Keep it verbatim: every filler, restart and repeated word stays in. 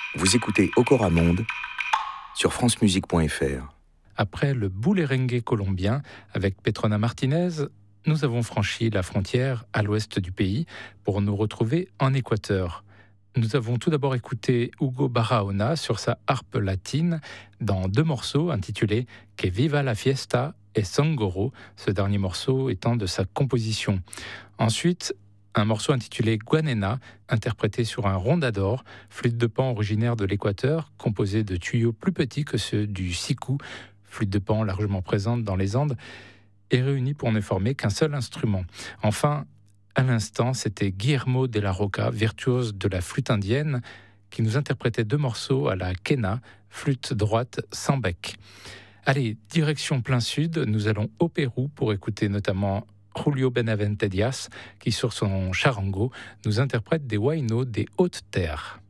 Vous écoutez Okora Monde sur francemusique point f r. Après le boulerengue colombien avec Petrona Martinez, nous avons franchi la frontière à l'ouest du pays pour nous retrouver en Équateur. Nous avons tout d'abord écouté Hugo Barahona sur sa harpe latine dans deux morceaux intitulés Que viva la fiesta et Sangoro, ce dernier morceau étant de sa composition. Ensuite, un morceau intitulé Guanena, interprété sur un rondador, flûte de pan originaire de l'Équateur, composé de tuyaux plus petits que ceux du siku, flûte de pan largement présente dans les Andes, et réunis pour ne former qu'un seul instrument. Enfin, à l'instant, c'était Guillermo de la Roca, virtuose de la flûte indienne, qui nous interprétait deux morceaux à la quena, flûte droite sans bec. Allez, direction plein sud, nous allons au Pérou pour écouter notamment Julio Benavente Díaz, qui sur son charango nous interprète des huaynos des hautes terres.